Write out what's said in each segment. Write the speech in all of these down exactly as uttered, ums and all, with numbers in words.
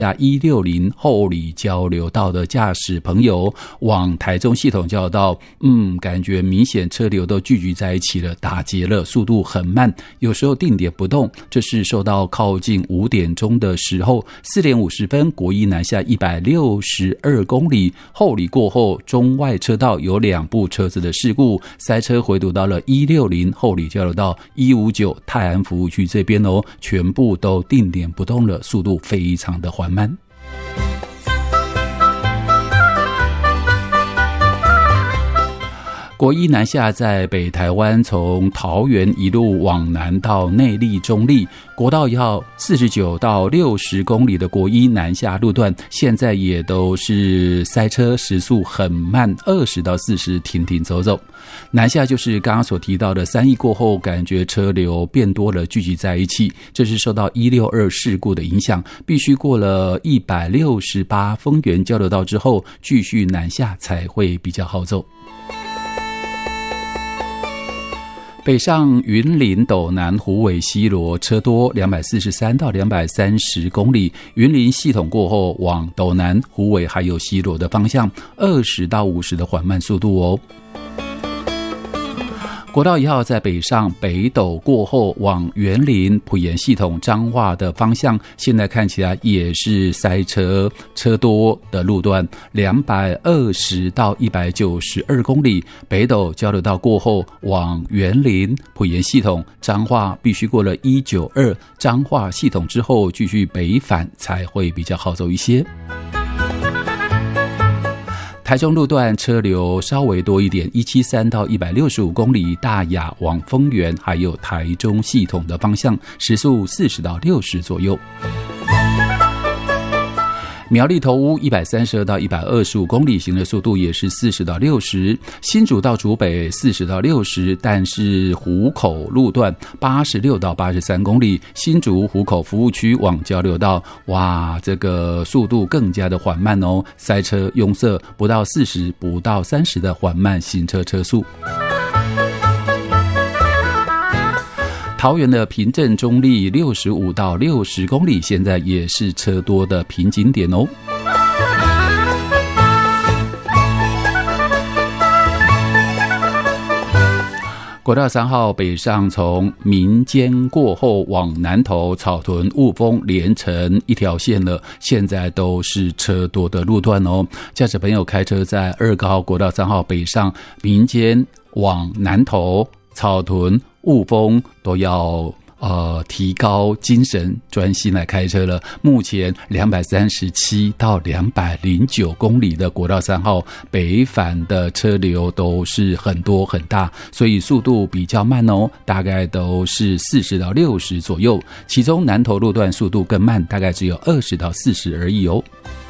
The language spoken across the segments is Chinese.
一六零后里交流道的驾驶朋友往台中系统交流道，嗯，感觉明显车流都聚集在一起了，打结了，速度很慢，有时候定点不动。这是受到靠近五点钟的时候，四点五十分，国一南下一百六十二公里后里过后，中外车道有两部车子的事故，塞车回堵到了一六零后里交流道一五九泰安服务区这边哦，全部都定点不动了，速度非常的缓慢。国一南下在北台湾，从桃园一路往南到内壢中壢，国道一号四十九到六十公里的国一南下路段，现在也都是塞车，时速很慢，二十到四十停停走走。南下就是刚刚所提到的三义过后，感觉车流变多了，聚集在一起，这是受到一六二事故的影响，必须过了一百六十八丰原交流道之后，继续南下才会比较好走。北上云林斗南虎尾西螺车多两百四十三到两百三十公里，云林系统过后往斗南虎尾还有西螺的方向二十到五十的缓慢速度哦。国道一号在北上北斗过后往员林埔盐系统彰化的方向，现在看起来也是塞车车多的路段，两百二十到一百九十二公里，北斗交流道过后往员林埔盐系统彰化必须过了一九二彰化系统之后继续北返才会比较好走一些。台中路段车流稍微多一点，一七三到一百六十五公里，大雅往丰原还有台中系统的方向，时速四十到六十左右。苗栗头屋一百三十二到一百二十五公里，行的速度也是四十到六十。新竹到竹北四十到六十，但是湖口路段八十六到八十三公里，新竹湖口服务区往交流道，哇，这个速度更加的缓慢哦，塞车拥塞，不到四十不到三十的缓慢行车车速。桃园的平镇中壢六十五到六十公里，现在也是车多的瓶颈点哦。国道三号北上从民间过后往南投草屯雾峰连成一条线了，现在都是车多的路段哦。驾驶朋友开车在二高国道三号北上民间往南投草屯雾峰都要呃提高精神，专心来开车了。目前两百三十七到两百零九公里的国道三号北返的车流都是很多很大，所以速度比较慢哦，大概都是四十到六十左右。其中南投路段速度更慢，大概只有二十到四十而已哦。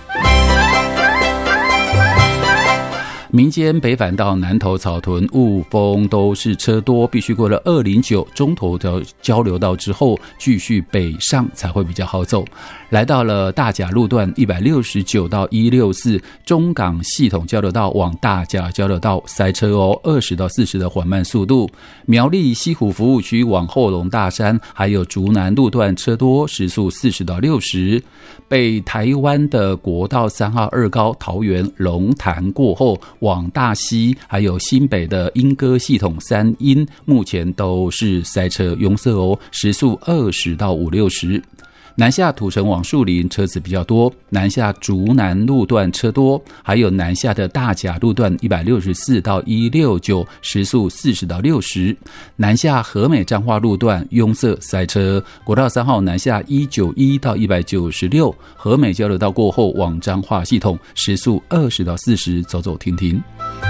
民间北返到南投草屯雾峰都是车多，必须过了二零九中投的交流道之后继续北上才会比较好走。来到了大甲路段一百六十九到一六四中港系统交流道往大甲交流道塞车哦，二十到四十的缓慢速度。苗栗西湖服务区往后龙大山还有竹南路段车多，时速四十到六十。北台湾的国道三号二高桃园龙潭过后往大溪还有新北的莺歌系统三鶯，目前都是塞车拥塞哦，时速二十到五六十。南下土城往树林车子比较多，南下竹南路段车多，还有南下的大甲路段一百六十四到一六九，时速四十到六十。南下和美彰化路段拥塞塞车，国道三号南下一九一到一百九十六，和美交流道过后往彰化系统，时速二十到四十，走走停停。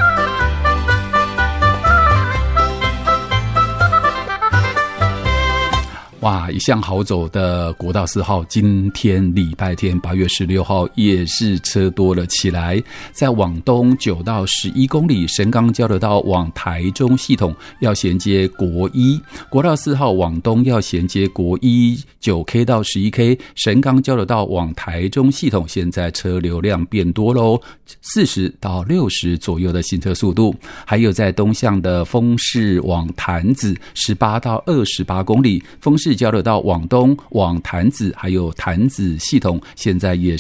哇，一向好走的国道四号，今天礼拜天八月十六号也是车多了起来。在往东九到十一公里，神冈交流道往台中系统要衔接国一，国道四号往东要衔接国一 九 K 到十一 K， 神冈交流道往台中系统现在车流量变多咯，四十到六十左右的行车速度。还有在东向的丰市往潭子十八到二十八公里，丰市市交流道往东往潭子还有潭子系统，现在也